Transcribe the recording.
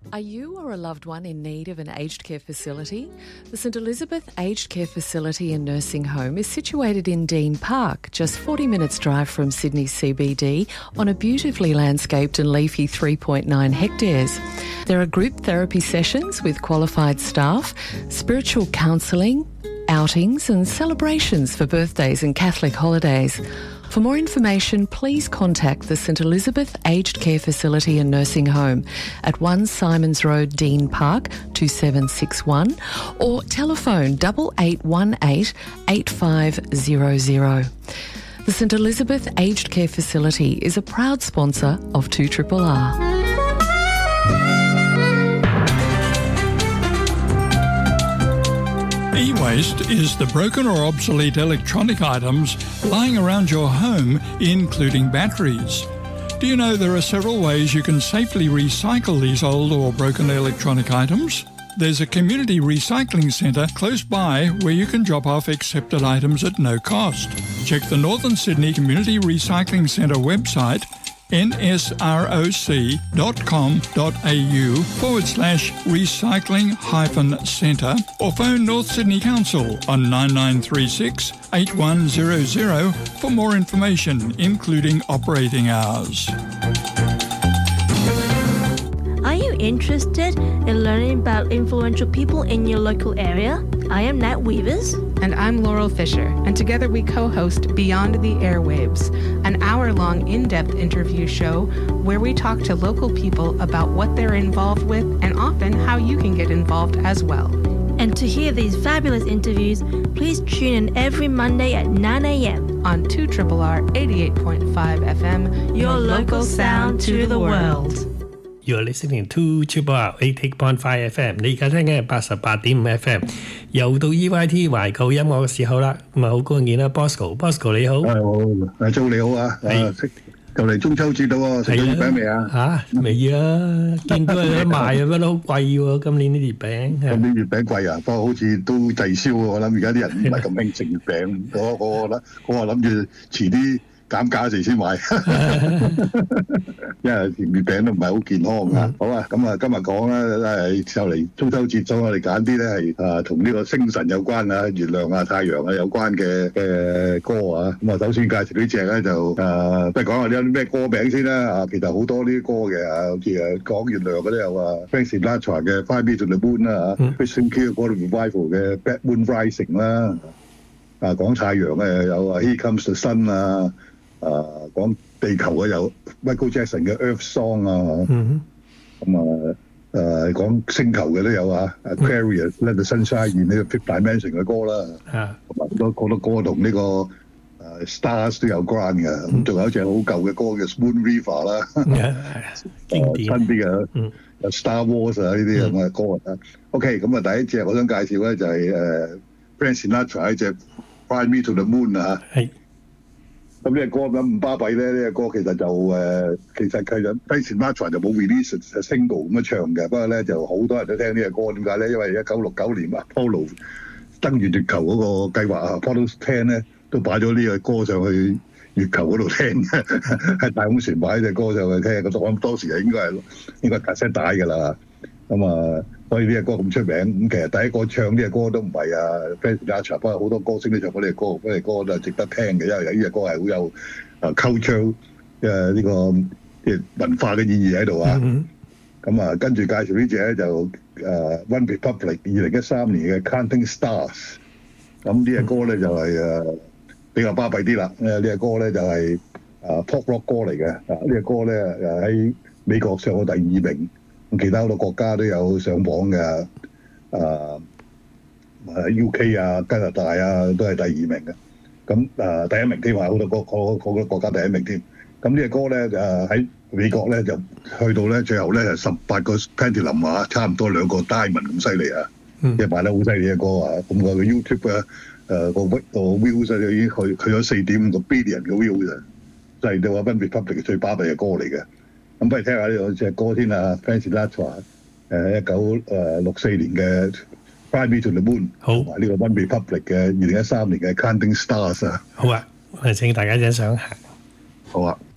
Are you or a loved one in need of an aged care facility? The St Elizabeth Aged Care Facility and Nursing Home is situated in Dean Park, just 40 minutes drive from Sydney CBD, on a beautifully landscaped and leafy 3.9 hectares. There are group therapy sessions with qualified staff, spiritual counselling, outings and celebrations for birthdays and Catholic holidays. For more information, please contact the St Elizabeth Aged Care Facility and Nursing Home at 1 Simons Road, Dean Park, 2761, or telephone 8818 8500. The St Elizabeth Aged Care Facility is a proud sponsor of 2RRR. E-waste is the broken or obsolete electronic items lying around your home, including batteries. Do you know there are several ways you can safely recycle these old or broken electronic items? There's a community recycling centre close by where you can drop off accepted items at no cost. Check the Northern Sydney Community Recycling Centre website, nsroc.com.au/recycling-centre, or phone North Sydney Council on 9936 8100 for more information, including operating hours. Are you interested in learning about influential people in your local area? I am Nat Weavers. And I'm Laurel Fisher, and together we co-host Beyond the Airwaves, an hour-long in-depth interview show where we talk to local people about what they're involved with and often how you can get involved as well. And to hear these fabulous interviews, please tune in every Monday at 9 a.m. on 2RRR 88.5 FM, your local sound to the world. You're listening to 2RRR 88.5 FM， 你而家聽嘅係88.5 FM， 又到 EYT 懷舊音樂嘅時候啦，咁啊好高興見啦 Bosco 你好， 阿周你好啊，就嚟中秋節咯喎，食咗月餅未啊？ 嚇未啊，見到有得賣啊，不過都好貴喎，今年啲月餅。 今年月餅貴啊，不過好似都滯銷喎，我諗而家啲人唔係咁興食月餅，我話諗住遲啲減價時先買，因為甜月餅都唔係好健康㗎。好啊，咁啊今日講咧就嚟中秋節，所以我哋揀啲咧係同呢個星神有關啊、月亮啊、太陽啊有關嘅歌啊。咁啊首先介紹呢隻咧就不如講下啲咩歌名先啦。啊，其實好多呢啲歌嘅啊，好似講月亮嗰啲有Frank Sinatra 嘅 Fly Me to the Moon 啦，Christian Kierkegaard Revival 嘅 Bad Moon Rising 啦。啊，講太陽嘅有Here Comes the Sun 啊。講地球嘅有 Michael Jackson 嘅 Earth Song 啊，咁講星球嘅都有Aquarius Let the Sunshine In 呢個 Fifth Dimension 嘅歌啦，同埋好多歌同呢個Stars 都有關嘅，咁仲有一隻好舊嘅歌叫 Spoon River 啦，新啲嘅有 Star Wars 啊呢啲咁嘅歌啊。OK， 咁第一隻我想介紹咧就係Frank Sinatra 一隻 Fly Me to the Moon 啊。咁呢個歌咁唔巴閉咧，呢個歌其實就其實Frank Sinatra就冇 release single 咁樣唱嘅，不過咧就好多人都聽呢個歌，點解咧？因為1969年Apollo 登月球嗰個計劃Apollo 10咧都擺咗呢個歌上去月球嗰度聽，喺太空船擺呢隻歌上去聽，咁我諗當時應該 cassette 帶㗎啦，咁所以呢隻歌咁出名，咁其實第一個唱呢隻歌都唔係Frank Sinatra， 不過好多歌星都唱過呢隻歌，呢隻歌都係值得聽嘅，因為呢隻歌係好有culture 呢個文化嘅意義喺度啊。咁跟住介紹呢隻咧就One Republic 2013年嘅 Counting Stars， 咁呢隻歌咧就係比較巴閉啲啦，呢隻歌咧就係pop rock 歌嚟嘅，呢隻歌咧喺美國上過第2名。其他好多國家都有上榜嘅，UK 啊、加拿大啊都係第2名嘅。咁第1名添啊，好多國家第1名添。咁呢隻歌咧喺美國咧就去到咧最後咧係18個 Platinum 啊，差唔多2個 Diamond 咁犀利啊！即係賣得好犀利嘅歌啊！咁個 YouTube 啊個 views 就已經去咗4.5個 billion 嘅 views 啊！就係話 One Republic 最巴閉嘅歌嚟嘅。咁不如聽下呢隻歌先啊 ，Frank Sinatra 1964年嘅 Fly Me to the Moon， 好，同埋呢個 One Republic 嘅2013年嘅 Counting Stars 啊。 好啊，我哋請大家欣賞下。 好啊。